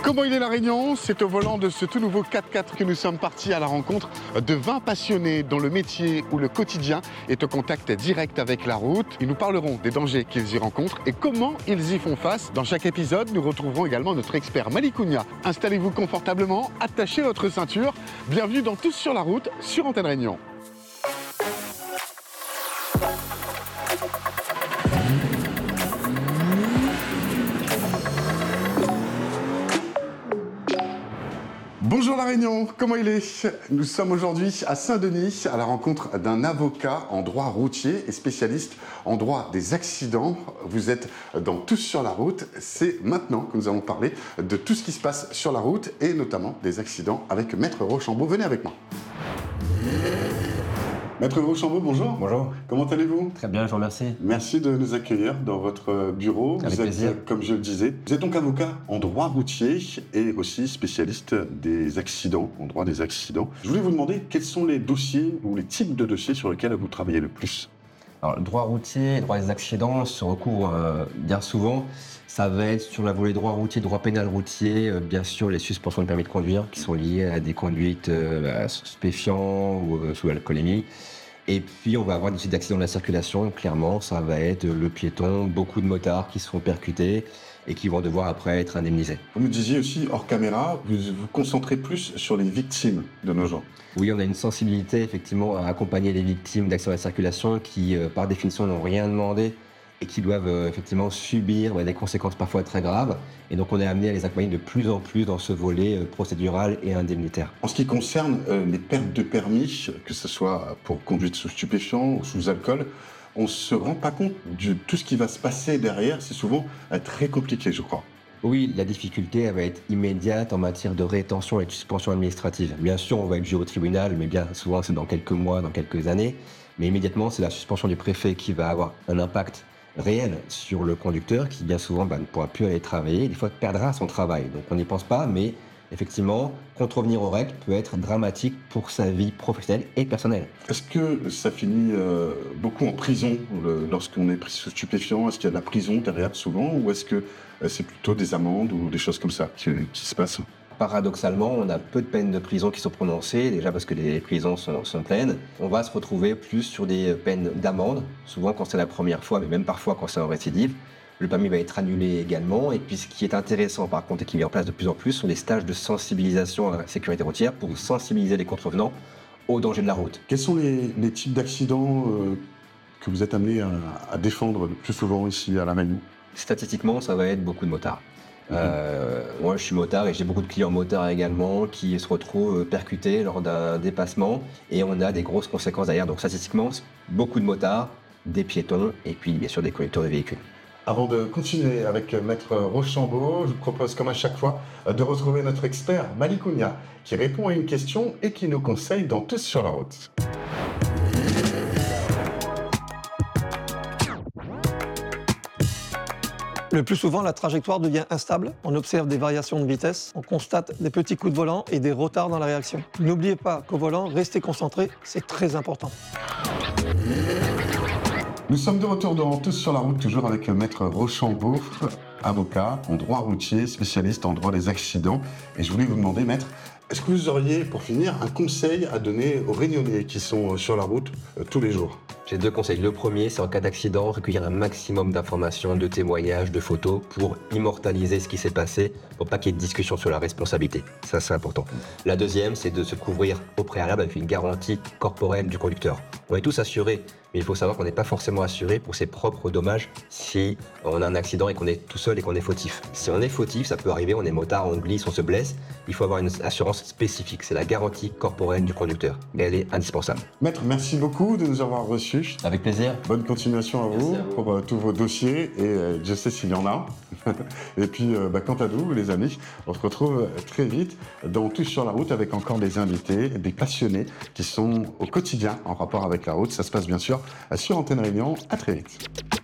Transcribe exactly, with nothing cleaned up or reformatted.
Comment il est la Réunion? C'est au volant de ce tout nouveau quatre-quatre que nous sommes partis à la rencontre de vingt passionnés dont le métier ou le quotidien est au contact direct avec la route. Ils nous parleront des dangers qu'ils y rencontrent et comment ils y font face. Dans chaque épisode, nous retrouverons également notre expert Malikounia. Installez-vous confortablement, attachez votre ceinture. Bienvenue dans Tous sur la route sur Antenne Réunion. Bonjour la Réunion, comment il est? Nous sommes aujourd'hui à Saint-Denis à la rencontre d'un avocat en droit routier et spécialiste en droit des accidents. Vous êtes dans Tous sur la route, c'est maintenant que nous allons parler de tout ce qui se passe sur la route et notamment des accidents avec Maître Rochambeau. Venez avec moi. Maître Rochambeau, bonjour. Bonjour. Comment allez-vous? Très bien, je vous remercie. Merci de nous accueillir dans votre bureau. Avec vous êtes, plaisir. comme je le disais, vous êtes donc avocat en droit routier et aussi spécialiste des accidents, en droit des accidents. Je voulais vous demander quels sont les dossiers ou les types de dossiers sur lesquels vous travaillez le plus? Alors, le droit routier, le droit des accidents se recourent euh, bien souvent. Ça va être sur la volée droit routier, droit pénal routier, euh, bien sûr les suspensions de permis de conduire qui sont liées à des conduites euh, stupéfiants ou euh, sous l'alcoolémie. Et puis on va avoir des types d'accidents de la circulation, clairement ça va être le piéton, beaucoup de motards qui se font percuter et qui vont devoir après être indemnisés. Vous me disiez aussi, hors caméra, vous vous concentrez plus sur les victimes de nos jours. Oui, on a une sensibilité effectivement à accompagner les victimes d'accidents de la circulation qui, euh, par définition, n'ont rien demandé et qui doivent euh, effectivement subir bah, des conséquences parfois très graves. Et donc on est amené à les accompagner de plus en plus dans ce volet euh, procédural et indemnitaire. En ce qui concerne euh, les pertes de permis, que ce soit pour conduite sous stupéfiants ou sous alcool, on ne se rend pas compte de tout ce qui va se passer derrière. C'est souvent euh, très compliqué, je crois. Oui, la difficulté elle va être immédiate en matière de rétention et de suspension administrative. Bien sûr, on va être jugé au tribunal, mais bien souvent c'est dans quelques mois, dans quelques années. Mais immédiatement, c'est la suspension du préfet qui va avoir un impact réel sur le conducteur qui bien souvent bah, ne pourra plus aller travailler, des fois perdra son travail. Donc on n'y pense pas, mais effectivement, contrevenir aux règles peut être dramatique pour sa vie professionnelle et personnelle. Est-ce que ça finit euh, beaucoup en prison le, lorsqu'on est pris sous stupéfiant? Est-ce qu'il y a de la prison derrière souvent ou est-ce que euh, c'est plutôt des amendes ou des choses comme ça qui, qui se passent? Paradoxalement, on a peu de peines de prison qui sont prononcées, déjà parce que les prisons sont, sont pleines. On va se retrouver plus sur des peines d'amende, souvent quand c'est la première fois, mais même parfois quand c'est en récidive. Le permis va être annulé également. Et puis ce qui est intéressant par contre et qui est mis en place de plus en plus sont des stages de sensibilisation à la sécurité routière pour sensibiliser les contrevenants aux dangers de la route. Quels sont les, les types d'accidents euh, que vous êtes amené à, à défendre le plus souvent ici à la Manu? Statistiquement, ça va être beaucoup de motards. Euh, moi, je suis motard et j'ai beaucoup de clients motards également qui se retrouvent percutés lors d'un dépassement et on a des grosses conséquences derrière. Donc, statistiquement, beaucoup de motards, des piétons et puis bien sûr des conducteurs de véhicules. Avant de continuer avec Maître Rochambeau, je vous propose comme à chaque fois de retrouver notre expert Malikounia qui répond à une question et qui nous conseille dans Tous sur la route. Le plus souvent, la trajectoire devient instable. On observe des variations de vitesse, on constate des petits coups de volant et des retards dans la réaction. N'oubliez pas qu'au volant, restez concentré, c'est très important. Nous sommes de retour dans Tous sur la route, toujours avec Maître Rochambeau, avocat en droit routier, spécialiste en droit des accidents. Et je voulais vous demander, Maître, est-ce que vous auriez, pour finir, un conseil à donner aux Réunionnais qui sont sur la route euh, tous les jours? J'ai deux conseils. Le premier, c'est en cas d'accident, recueillir un maximum d'informations, de témoignages, de photos pour immortaliser ce qui s'est passé, pour pas qu'il y ait de discussion sur la responsabilité. Ça, c'est important. La deuxième, c'est de se couvrir au préalable avec une garantie corporelle du conducteur. On est tous assurés, mais il faut savoir qu'on n'est pas forcément assuré pour ses propres dommages si on a un accident et qu'on est tout seul et qu'on est fautif. Si on est fautif, ça peut arriver, on est motard, on glisse, on se blesse. Il faut avoir une assurance spécifique. C'est la garantie corporelle du conducteur. Et elle est indispensable. Maître, merci beaucoup de nous avoir reçus. Avec plaisir. Bonne continuation à vous, à vous. pour euh, tous vos dossiers et euh, Dieu sait s'il y en a. Et puis, euh, bah, quant à nous, les amis, on se retrouve très vite dans Tous sur la route avec encore des invités, des passionnés qui sont au quotidien en rapport avec la route. Ça se passe bien sûr sur Antenne Réunion. À très vite.